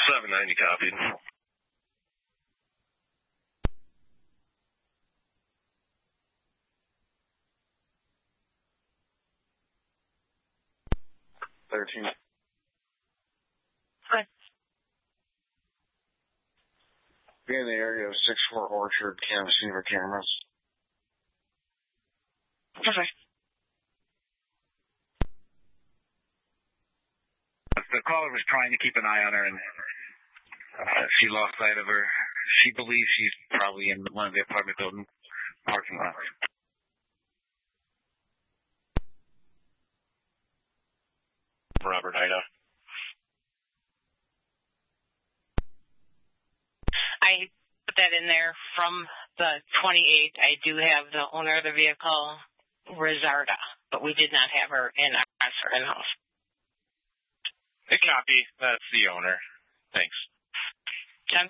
790 copied. Hi. Be in the area of 64 Orchard, Canvasseaver cameras. Perfect. The caller was trying to keep an eye on her, and she lost sight of her. She believes she's probably in one of the apartment building parking lots. Robert Ida. I put that in there from the 28th. I do have the owner of the vehicle, Rizarda, but we did not have her in our in-house. A copy. That's the owner. Thanks. 10-4.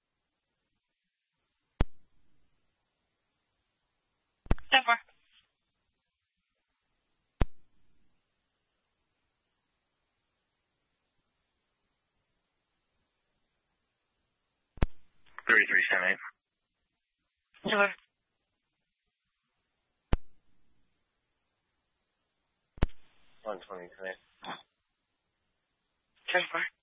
10-4. $33.78. Sure. 120 today. 10-4.